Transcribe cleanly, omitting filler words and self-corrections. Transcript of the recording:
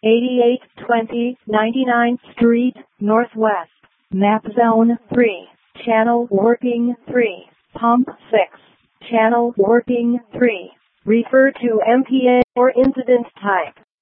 8820 99th Street, Northwest. Map Zone 3. Channel working 3. Pump 6. Channel working 3. Refer to MPA or incident type.